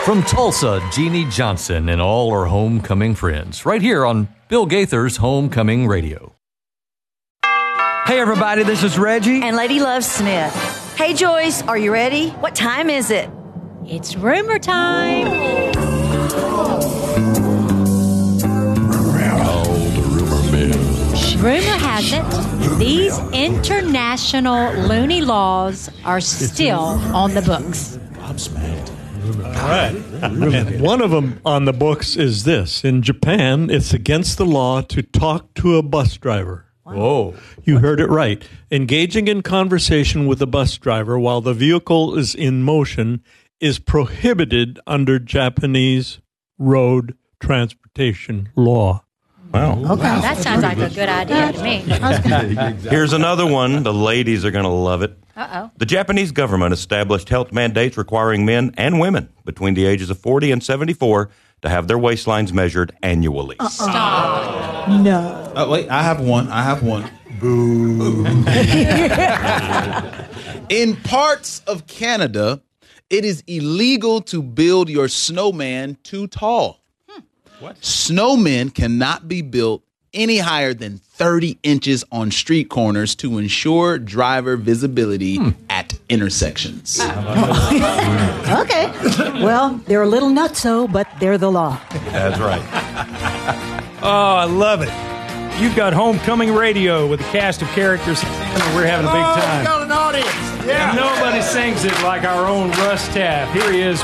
From Tulsa, Jeannie Johnson and all her homecoming friends, right here on Bill Gaither's Homecoming Radio. Hey everybody, this is Reggie. And Lady Love Smith. Hey Joyce, are you ready? What time is it? It's rumor time. Rumor has it, these international loony laws are still on the books. All right. And one of them on the books is this. In Japan, it's against the law to talk to a bus driver. Whoa. You heard it right. Engaging in conversation with a bus driver while the vehicle is in motion is prohibited under Japanese road transportation law. Wow. Okay. That sounds like a good idea to me. Here's another one. The ladies are going to love it. Uh-oh. The Japanese government established health mandates requiring men and women between the ages of 40 and 74 to have their waistlines measured annually. Stop. No. Oh, wait, I have one. Boo. In parts of Canada, it is illegal to build your snowman too tall. What? Snowmen cannot be built any higher than 30 inches on street corners to ensure driver visibility at intersections. Okay. Well, they're a little nutso, but they're the law. That's right. Oh, I love it. You've got Homecoming Radio with a cast of characters, and we're having a big time. Got an audience. Yeah. And nobody sings it like our own Russ Taff. Here he is